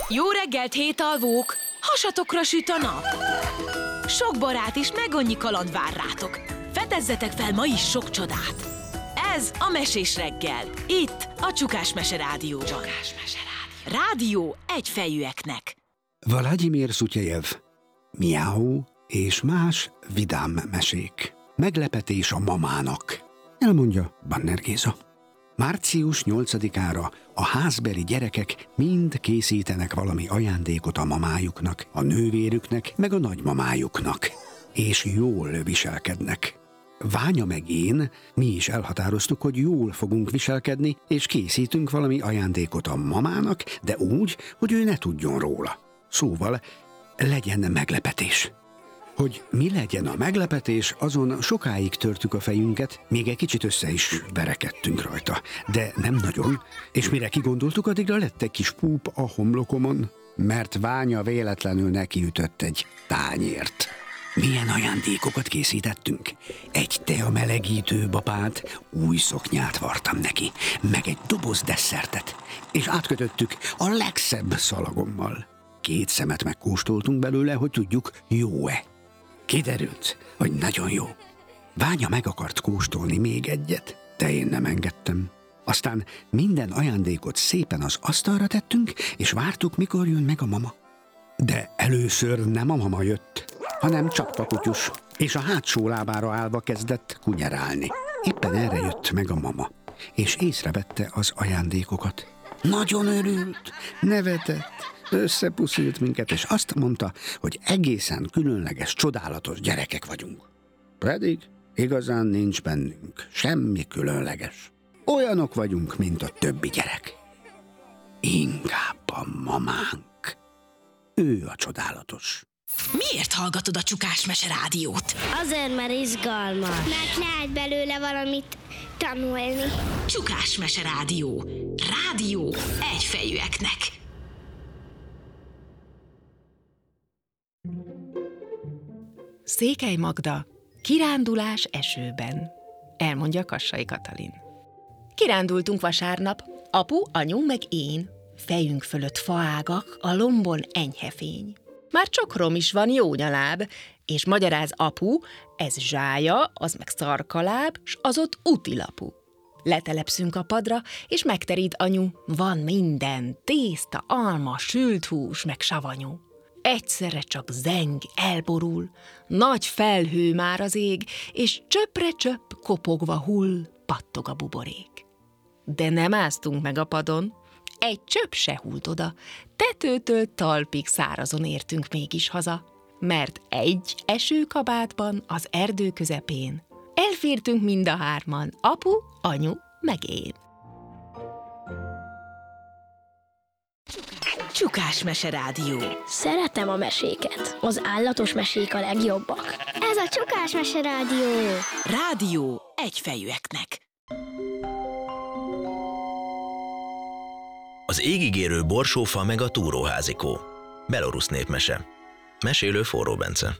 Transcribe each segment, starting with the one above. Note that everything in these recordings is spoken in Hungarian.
Jó reggelt, hétalvók! Hasatokra süt a nap! Sok barát és meg annyi kaland vár rátok. Fedezzetek fel ma is sok csodát! Ez a Mesés reggel. Itt a Csukás Mese Rádióban. Csukás Mese Rádió. Rádió egyfejűeknek. Vladimir Szutyejev. Miau és más vidám mesék. Meglepetés a mamának. Elmondja Banner Géza. Március 8-ára a házbeli gyerekek mind készítenek valami ajándékot a mamájuknak, a nővérüknek, meg a nagymamájuknak. És jól viselkednek. Ványa meg én, mi is elhatároztuk, hogy jól fogunk viselkedni, és készítünk valami ajándékot a mamának, de úgy, hogy ő ne tudjon róla. Szóval legyen meglepetés. Hogy mi legyen a meglepetés, azon sokáig törtük a fejünket, még egy kicsit össze is verekedtünk rajta. De nem nagyon, és mire kigondoltuk, addigra lett egy kis púp a homlokomon, mert Ványa véletlenül nekiütött egy tányért. Milyen ajándékokat készítettünk? Egy teamelegítő babát, új szoknyát vartam neki, meg egy doboz desszertet, és átkötöttük a legszebb szalagommal. 2 szemet megkóstoltunk belőle, hogy tudjuk, jó-e. Kiderült, hogy nagyon jó. Ványa meg akart kóstolni még egyet, de én nem engedtem. Aztán minden ajándékot szépen az asztalra tettünk, és vártuk, mikor jön meg a mama. De először nem a mama jött, hanem Csapkakutyus, és a hátsó lábára állva kezdett kunyerálni. Éppen erre jött meg a mama, és észrevette az ajándékokat. Nagyon örült, nevetett, összepuszilt minket, és azt mondta, hogy egészen különleges, csodálatos gyerekek vagyunk. Pedig igazán nincs bennünk semmi különleges. Olyanok vagyunk, mint a többi gyerek. Inkább a mamánk. Ő a csodálatos. Miért hallgatod a Csukás Mese Rádiót? Azért, mert izgalmas. Mert lehet belőle valamit tanulni. Csukás Mese Rádió. Rádió egyfejűeknek. Székely Magda, kirándulás esőben, elmondja Kassai Katalin. Kirándultunk vasárnap, apu, anyu meg én. Fejünk fölött faágak, a lombon enyhe fény. Már csokrom is van, jó nyaláb, és magyaráz apu, ez zsája, az meg szarkaláb, s az ott útilapú. Letelepszünk a padra, és megterít anyu, van minden, tészta, alma, sült hús, meg savanyú. Egyszerre csak zeng, elborul, nagy felhő már az ég, és csöpre csöpp, kopogva hull, pattog a buborék. De nem áztunk meg a padon, egy csöpp se hult oda, tetőtől talpig szárazon értünk mégis haza, mert egy esőkabátban az erdő közepén elfértünk mind a 3, apu, anyu, meg én. Csukás Mese Rádió. Szeretem a meséket. Az állatos mesék a legjobbak. Ez a Csukás Mese Rádió. Rádió egyfejűeknek. Az égigérő borsófa meg a túróházikó. Belorusz népmese. Mesélő Forró Bence.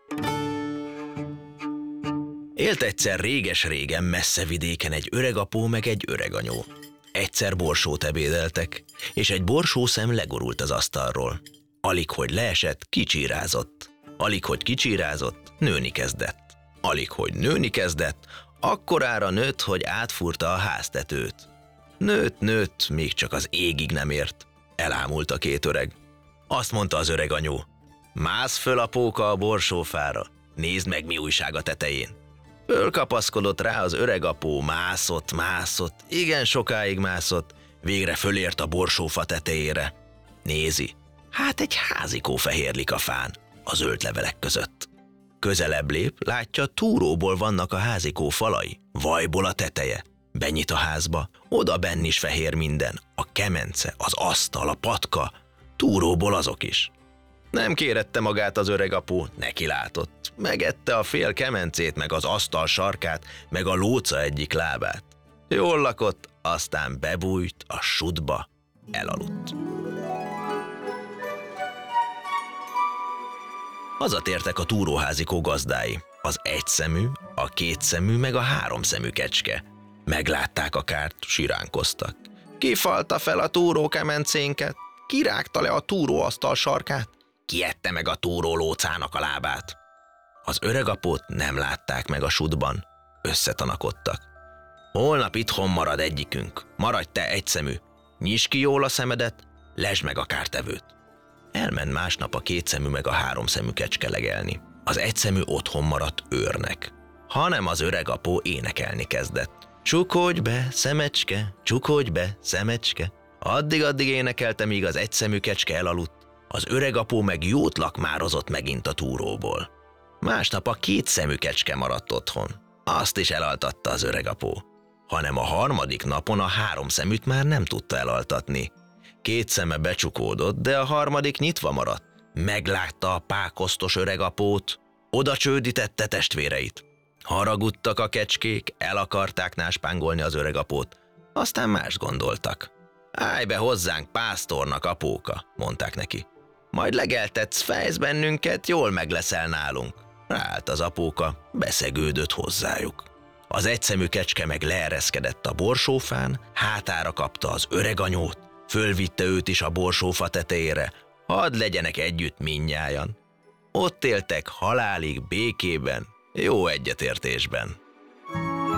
Élt egyszer réges-régen messze vidéken egy öregapó meg egy öreganyó. Egyszer borsót ebédeltek, és egy borsószem legorult az asztalról. Alig, hogy leesett, kicsírázott. Alig, hogy kicsírázott, nőni kezdett. Alig, hogy nőni kezdett, akkorára nőtt, hogy átfúrta a háztetőt. Nőtt, még csak az égig nem ért. Elámult a 2 öreg. Azt mondta az öreganyó: mász föl a póka a borsófára, nézd meg, mi újság a tetején. Fölkapaszkodott rá az öregapó, mászott, igen sokáig mászott, végre fölért a borsófa tetejére. Nézi, hát egy házikó fehérlik a fán, a zöld levelek között. Közelebb lép, látja, túróból vannak a házikó falai, vajból a teteje. Benyit a házba, oda benn is fehér minden, a kemence, az asztal, a patka, túróból azok is. Nem kérette magát az öregapó, neki látott. Megette a fél kemencét, meg az asztal sarkát, meg a lóca egyik lábát. Jól lakott, aztán bebújt a sudba, elaludt. Hazatértek a túróházikó gazdái, az 1 szemű, a 2 szemű, meg a 3 szemű kecske. Meglátták a kárt, siránkoztak. Ki falta fel a túrókemencénket? kirágta le a túróasztal sarkát, kiette meg a túrólócának a lábát. Az öregapót nem látták meg a sudban, összetanakodtak. Holnap itthon marad egyikünk, maradj te egyszemű, nyisd ki jól a szemedet, lesd meg a kártevőt. Elment másnap a kétszemű meg a háromszemű kecske legelni. Az egyszemű otthon maradt őrnek, hanem az öregapó énekelni kezdett. Csukódj be, szemecske, csukódj be, szemecske. Addig énekelte, míg az egyszemű kecske elaludt, az öregapó meg jót lakmározott megint a túróból. Másnap a kétszemű kecske maradt otthon. Azt is elaltatta az öregapó. Hanem a harmadik napon a háromszeműt már nem tudta elaltatni. Két szeme becsukódott, de a harmadik nyitva maradt. Meglátta a pákosztos öregapót, oda csődítette testvéreit. Haragudtak a kecskék, el akarták náspángolni az öregapót, aztán más gondoltak. Állj be hozzánk pásztornak, apóka, mondták neki. Majd legeltetsz, fejsz bennünket, jól meg leszel nálunk. Ráállt az apóka, beszegődött hozzájuk. Az egyszemű kecske meg leereszkedett a borsófán, hátára kapta az öreganyót, fölvitte őt is a borsófa tetejére, hadd legyenek együtt mindnyájan. Ott éltek halálig békében, jó egyetértésben.